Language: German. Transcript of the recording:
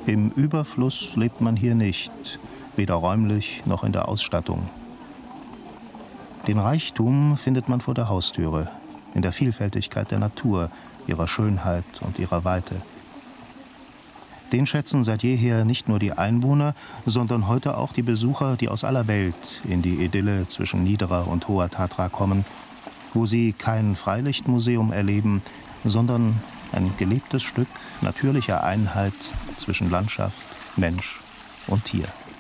Im Überfluss lebt man hier nicht, weder räumlich noch in der Ausstattung. Den Reichtum findet man vor der Haustüre, in der Vielfältigkeit der Natur, ihrer Schönheit und ihrer Weite. Den schätzen seit jeher nicht nur die Einwohner, sondern heute auch die Besucher, die aus aller Welt in die Idylle zwischen Niederer und Hoher Tatra kommen, wo sie kein Freilichtmuseum erleben, sondern ein gelebtes Stück natürlicher Einheit zwischen Landschaft, Mensch und Tier.